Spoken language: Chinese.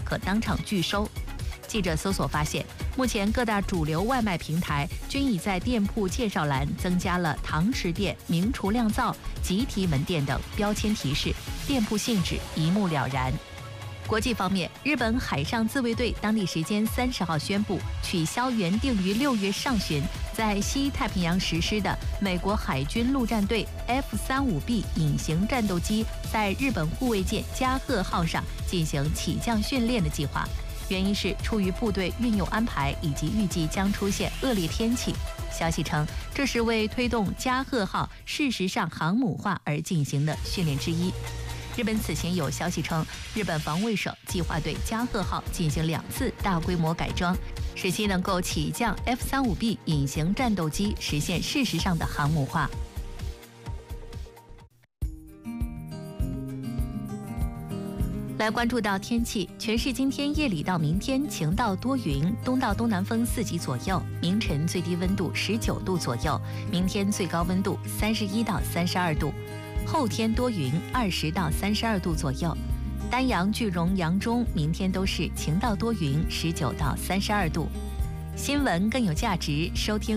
可当场拒收。记者搜索发现，目前各大主流外卖平台均已在店铺介绍栏增加了堂食店、名厨酿造、集体门店等标签提示，店铺性质一目了然。国际方面，日本海上自卫队当地时间30号宣布取消原定于6月上旬在西太平洋实施的美国海军陆战队 F-35B 隐形战斗机在日本护卫舰加贺号上进行起降训练的计划。原因是出于部队运用安排以及预计将出现恶劣天气。消息称，这是为推动加贺号事实上航母化而进行的训练之一。日本此前有消息称，日本防卫省计划对加贺号进行2次大规模改装，使其能够起降 F-35B 隐形战斗机，实现事实上的航母化。来关注到天气，全市今天夜里到明天晴到多云，东到东南风4级左右，明晨最低温度19度左右，明天最高温度31到32度，后天多云20到32度左右。丹阳、句容、扬中明天都是晴到多云，19到32度。新闻更有价值，收听